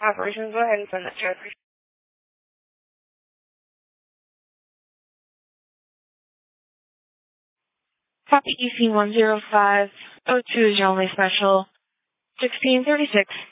Operations, go ahead and send that to her. Copy EC 10502 is your only special. 1636